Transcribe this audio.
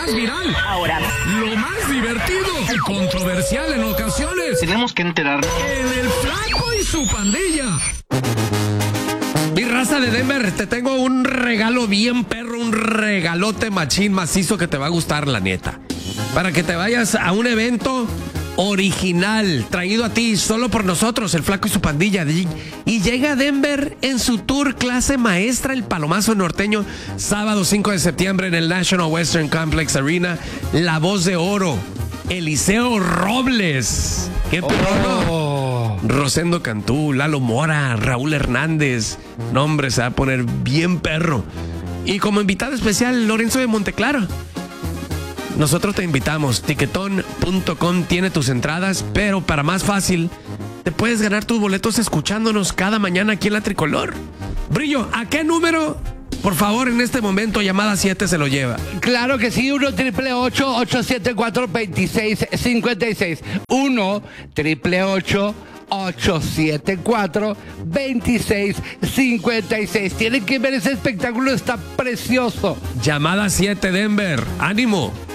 más viral. Ahora, Lo más divertido y controversial en ocasiones. tenemos que enterarnos. En el Flaco y su pandilla. Mi raza de Denver, te tengo un regalo bien perro, un regalote machín macizo que te va a gustar, la neta. Para que te vayas a un evento original, traído a ti solo por nosotros, el Flaco y su pandilla. Y llega a Denver en su tour clase maestra, el Palomazo Norteño, sábado 5 de septiembre en el National Western Complex Arena. La Voz de Oro, Eliseo Robles. ¡Qué perro! Rosendo Cantú, Lalo Mora, Raúl Hernández. No, hombre, se va a poner bien perro. Y como invitado especial, Lorenzo de Monteclaro. Nosotros te invitamos. Tiquetón.com tiene tus entradas, pero para más fácil, te puedes ganar tus boletos escuchándonos cada mañana aquí en La Tricolor. Brillo, ¿a qué número? Por favor, en este momento, llamada 7 se lo lleva. Claro que sí, 1-888-874-2656. 1-888-874-2656. Tienen que ver ese espectáculo, está precioso. Llamada 7 Denver. ¡Ánimo!